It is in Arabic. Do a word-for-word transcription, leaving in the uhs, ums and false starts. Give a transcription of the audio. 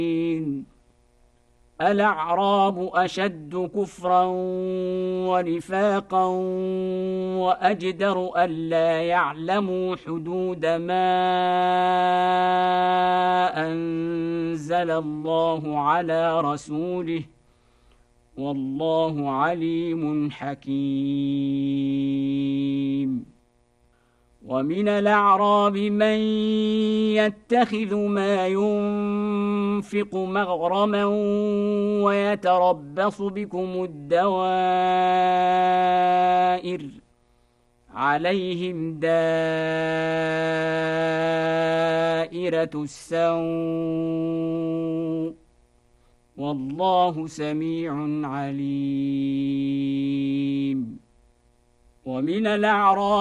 الأعراب أشد كفرا ونفاقا وأجدر ألا يعلموا حدود ما أنزل الله على رسوله والله عليم حكيم. ومن الأعراب من يتخذ ما ينفق مغرما ويتربص بكم الدوائر عليهم دائرة السوء والله سميع عليم. ومن الأعراب